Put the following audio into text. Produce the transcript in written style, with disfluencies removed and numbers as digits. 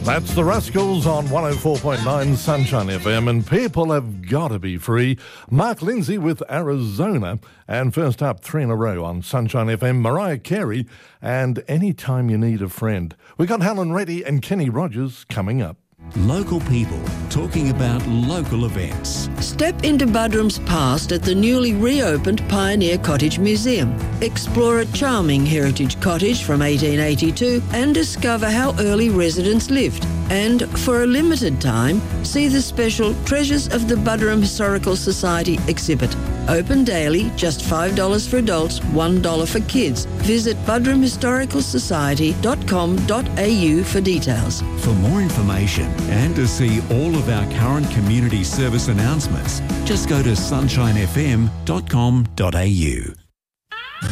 That's the Rascals on 104.9 Sunshine FM, and people have got to be free. Mark Lindsay with Arizona, and first up, 3 in a row on Sunshine FM, Mariah Carey and Anytime You Need a Friend. We got Helen Reddy and Kenny Rogers coming up. Local people talking about local events. Step into Buderim's past at the newly reopened Pioneer Cottage Museum. Explore a charming heritage cottage from 1882 and discover how early residents lived. And for a limited time, see the special Treasures of the Buderim Historical Society exhibit. Open daily, just $5 for adults, $1 for kids. Visit buderimhistoricalsociety.com.au for details. For more information and to see all of our current community service announcements, just go to sunshinefm.com.au.